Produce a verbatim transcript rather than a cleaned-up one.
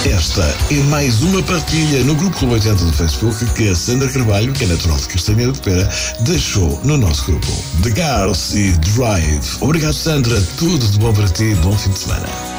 Esta é mais uma partilha no Grupo Clube oitenta do Facebook que a Sandra Carvalho, que é natural de Castanheira de Pera, deixou no nosso grupo. The Girls e Drive. Obrigado, Sandra. Tudo de bom para ti. Bom fim de semana.